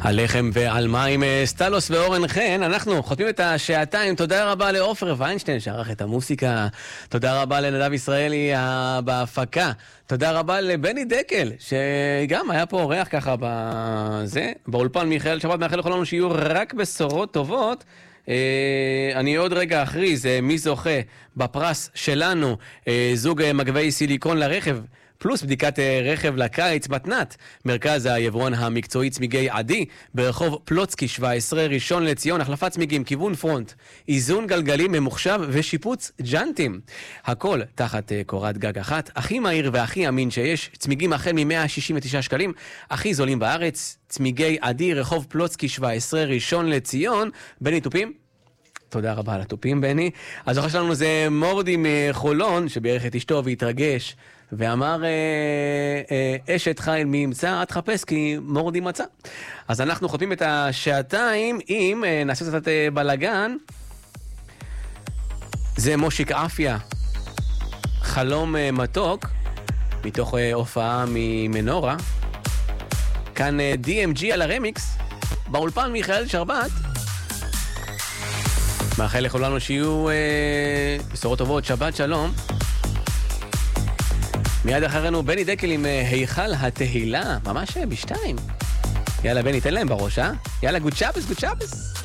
הלחם ועל מים, סטלוס ואורן חן. אנחנו חותמים את השעתיים. תודה רבה לעופר ויינשטיין שערך את המוסיקה. תודה רבה לנדב ישראלי בהפקה. תודה רבה לבני דקל שגם היה פה אורח ככה באולפן. מיכאל שבת מאחל לכולנו שיהיו רק בשורות טובות. אני עוד רגע אכריז מי זוכה בפרס שלנו, זוג מגבי סיליקון לרכב פלוס בדיקת רכב לקיץ מתנת, מרכז היבואן המקצועי צמיגי עדי ברחוב פלוצקי 17 ראשון לציון, החלפת צמיגים כיוון פרונט, איזון גלגלים ממוחשב ושיפוץ ג'אנטים, הכל תחת קורת גג אחת. הכי מהיר והכי אמין שיש, צמיגים החל מ-169 שקלים, הכי זולים בארץ, צמיגי עדי רחוב פלוצקי 17 ראשון לציון. בני טופים, תודה רבה על הטופים בני. הזוכה שלנו זה מורדי מחולון שבערך את אשתו והתרגש ואמר אשת חיל מי ימצא, את חפש כי מורדי מצא. אז אנחנו חותמים את השעתיים עם נעשה קצת בלגן. זה מושיק אפיה, חלום מתוק, מתוך הופעה ממנורה. כאן DMG על הרמיקס, באולפן מיכאל שרבת. מאחל לכולנו שיהיו בשורות טובות, שבת שלום. מיד אחרינו בני דקל עם היכל התהילה, ממש בשתיים. יאללה בני, תן להם בראש, יאללה, גוד שבס, גוד שבס.